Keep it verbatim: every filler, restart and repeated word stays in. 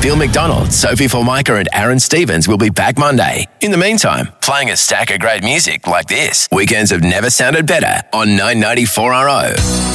Phil McDonald, Sophie Formica and Aaron Stevens will be back Monday. In the meantime, playing a stack of great music like this. Weekends have never sounded better on nine ninety-four R O.